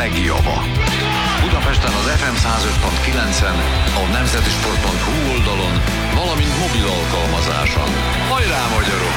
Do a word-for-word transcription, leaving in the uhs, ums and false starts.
legjava. Budapesten az ef em száz öt pont kilencen, a nemzetisport pont hu oldalon, valamint mobil alkalmazáson. Hajrá, magyarok!